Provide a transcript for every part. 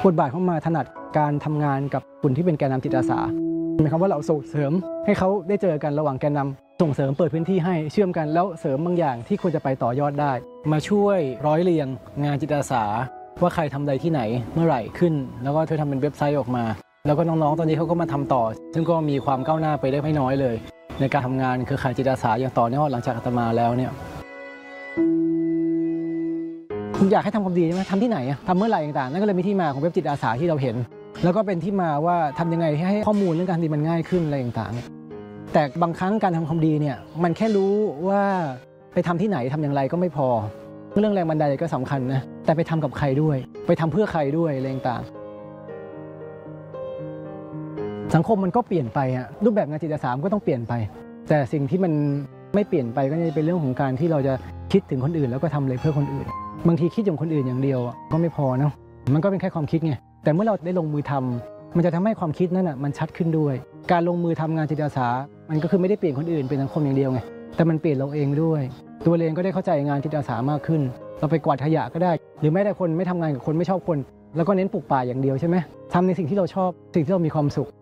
บทบาทเข้ามาถนัดการทำงานกับกลุ่มที่เป็นแกนนำจิตอาสาหมายความว่าเราส่งเสริมให้เขาได้เจอกันระหว่างแกนนำส่งเสริมเปิดพื้นที่ให้เชื่อมกันแล้วเสริมบางอย่างที่ควรจะไปต่อยอดได้มาช่วยร้อยเรียงงานจิตอาสาว่าใครทำใดที่ไหนเมื่อไหร่ขึ้นแล้วก็เธอทำเป็นเว็บไซต์ออกมาแล้วก็น้องๆตอนนี้เขาก็มาทำต่อซึ่งก็มีความก้าวหน้าไปได้ไม่น้อยเลยในการทำงานเครือข่ายจิตอาสาอย่างต่อเนื่องหลังจากอาตมาแล้วเนี่ยคุณอยากให้ทำความดีใช่ไหมทำที่ไหนทำเมื่อไหร่ต่างๆนั่นก็เลยมีที่มาของเว็บจิตอาสาที่เราเห็นแล้วก็เป็นที่มาว่าทำยังไงให้ข้อมูลเรื่องการดีมันง่ายขึ้นอะไรต่างๆแต่บางครั้งการทำความดีเนี่ยมันแค่รู้ว่าไปทำที่ไหนทำอย่างไรก็ไม่พอเรื่องแรงบันดาลใจก็สำคัญนะแต่ไปทำกับใครด้วยไปทำเพื่อใครด้วยอะไรต่างๆสังคมมันก็เปลี่ยนไปรูปแบบงานจิตอาสาก็ต้องเปลี่ยนไปแต่สิ่งที่มันไม่เปลี่ยนไปก็จะเป็นเรื่องของการที่เราจะคิดถึงคนอื่นแล้วก็ทำอะไรเพื่อคนอื่นบางทีคิดอย่างคนอื่นอย่างเดียวก็ไม่พอนะมันก็เป็นแค่ความคิดไงแต่เมื่อเราได้ลงมือทำมันจะทำให้ความคิดนั้นมันชัดขึ้นด้วยการลงมือทำงานจิตอาสามันก็คือไม่ได้เปลี่ยนคนอื่นเป็นสังคมอย่างเดียวไงแต่มันเปลี่ยนเราเองด้วยตัวเองก็ได้เข้าใจงานจิตอาสามากขึ้นเราไปกวาดขยะก็ได้หรือแม้แต่คนไม่ทำงานกับคนไม่ชอบคนแล้วก็เน้นปลูกป่าอย่างเดียวใช่ไหมทำในสิ่งที่เราชอบสิ่งที่เรามีความสุข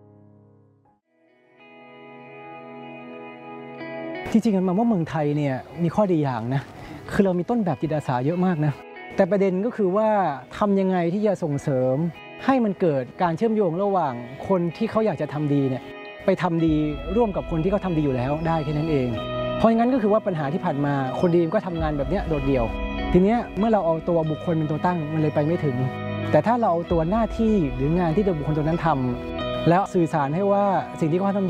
จริงๆมันว่าเมืองไทยเนี่ยมีข้อดีอย่างนะคือเรามีต้นแบบจิตอาสาเยอะมากนะแต่ประเด็นก็คือว่าทำยังไงที่จะส่งเสริมให้มันเกิดการเชื่อมโยงระหว่างคนที่เขาอยากจะทำดีเนี่ยไปทำดีร่วมกับคนที่เขาทำดีอยู่แล้วได้แค่นั้นเองเพราะงั้นก็คือว่าปัญหาที่ผ่านมาคนดีก็ทำงานแบบนี้โดดเดี่ยวทีนี้เมื่อเราเอาตัวบุคคลเป็นตัวตั้งมันเลยไปไม่ถึงแต่ถ้าเราเอาตัวหน้าที่หรืองานที่ตัวบุคคลตัวนั้นทำแล้วสื่อสารให้ว่าสิ่งที่เขาทำ